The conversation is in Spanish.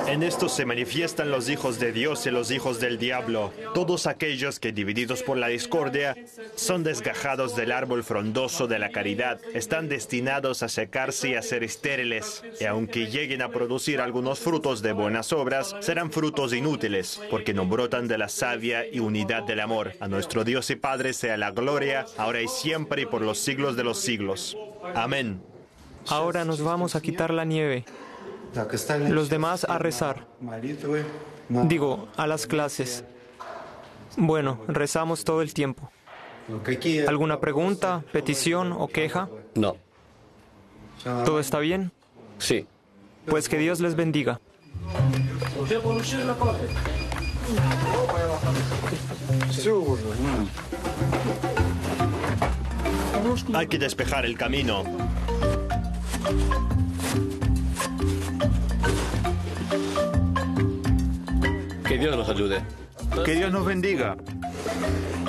En esto se manifiestan los hijos de Dios y los hijos del diablo, todos aquellos que, divididos por la discordia, son desgajados del árbol frondoso de la caridad, están destinados a secarse y a ser estériles, y aunque lleguen a producir algunos frutos de buenas obras, serán frutos inútiles, porque no brotan de la savia y unidad del amor. A nuestro Dios y Padre sea la gloria, ahora y siempre y por los siglos de los siglos. Amén. Ahora nos vamos a quitar la nieve. Los demás a rezar. Digo, a las clases. Bueno, rezamos todo el tiempo. ¿Alguna pregunta, petición o queja? No. ¿Todo está bien? Sí. Pues que Dios les bendiga. Hay que despejar el camino. Que Dios nos ayude. Que Dios nos bendiga.